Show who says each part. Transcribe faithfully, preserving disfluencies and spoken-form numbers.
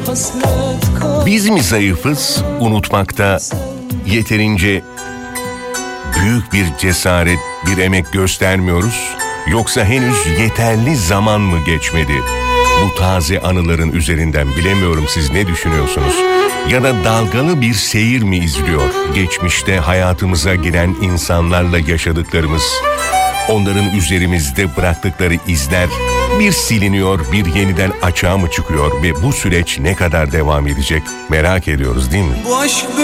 Speaker 1: Biz mi zayıfız, unutmakta yeterince büyük bir cesaret, bir emek göstermiyoruz? Yoksa henüz yeterli zaman mı geçmedi? Bu taze anıların üzerinden bilemiyorum, siz ne düşünüyorsunuz? Ya da dalgalı bir seyir mi izliyor? Geçmişte hayatımıza giren insanlarla yaşadıklarımız, onların üzerimizde bıraktıkları izler bir siliniyor, bir yeniden açığa mı çıkıyor ve bu süreç ne kadar devam edecek merak ediyoruz, değil mi?
Speaker 2: Bu aşk